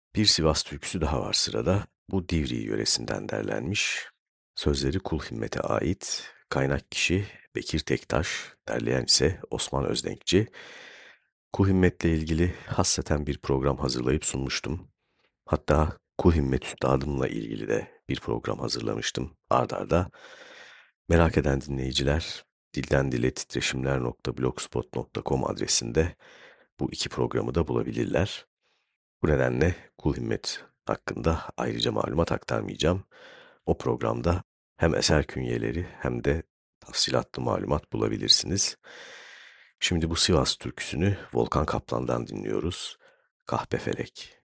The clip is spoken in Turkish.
Bir Sivas türküsü daha var sırada. Bu Divriği yöresinden derlenmiş. Sözleri Kul Himmet'e ait. Kaynak kişi Bekir Tektaş, derleyen ise Osman Özdenkçi. Kul Himmet'le ilgili hasreten bir program hazırlayıp sunmuştum. Hatta Kul Himmet Üstadım'la ilgili de bir program hazırlamıştım ard arda. Merak eden dinleyiciler dilden dile titreşimler.blogspot.com adresinde bu iki programı da bulabilirler. Bu nedenle Kul Himmet hakkında ayrıca malumat aktarmayacağım. O programda hem eser künyeleri hem de tafsilatlı malumat bulabilirsiniz. Şimdi bu Sivas türküsünü Volkan Kaplan'dan dinliyoruz. Kahpefelek.